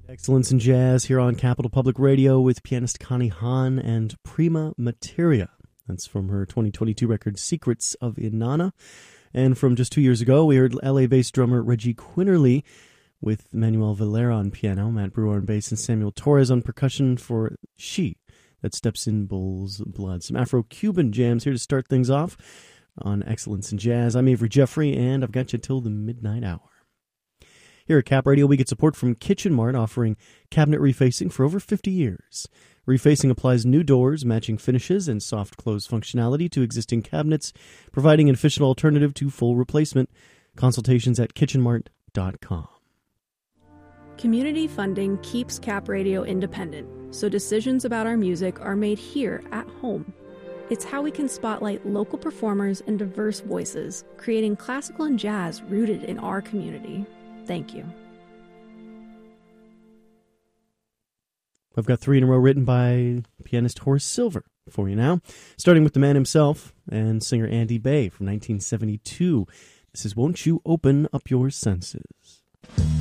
Excellence in Jazz here on Capital Public Radio with pianist Connie Hahn and Prima Materia. That's from her 2022 record Secrets of Inanna. And from just 2 years ago, we heard LA-based drummer Reggie Quinterly with Manuel Valera on piano, Matt Brewer on bass, and Samuel Torres on percussion for She That Steps in Bull's Blood. Some Afro-Cuban jams here to start things off on Excellence in Jazz. I'm Avery Jeffrey, and I've got you till the midnight hour. Here at Cap Radio, we get support from Kitchen Mart, offering cabinet refacing for over 50 years. Refacing applies new doors, matching finishes, and soft close functionality to existing cabinets, providing an efficient alternative to full replacement. Consultations at kitchenmart.com. Community funding keeps Cap Radio independent, so decisions about our music are made here at home. It's how we can spotlight local performers and diverse voices, creating classical and jazz rooted in our community. Thank you. I've got 3 in a row written by pianist Horace Silver for you now, starting with the man himself and singer Andy Bay from 1972. This is Won't You Open Up Your Senses.